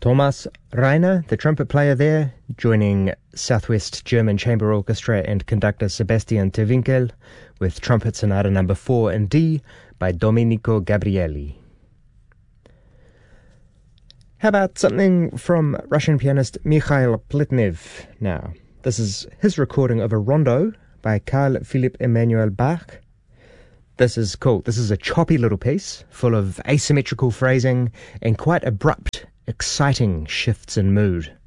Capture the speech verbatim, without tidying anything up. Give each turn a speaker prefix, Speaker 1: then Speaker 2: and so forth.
Speaker 1: Thomas Reiner, the trumpet player there, joining Southwest German Chamber Orchestra and conductor Sebastian Terwinkel with Trumpet Sonata number four in D by Domenico Gabrieli. How about something from Russian pianist Mikhail Pletnev now? This is his recording of a rondo by Carl Philipp Emanuel Bach. This is cool. This is a choppy little piece full of asymmetrical phrasing and quite abrupt, exciting shifts in mood.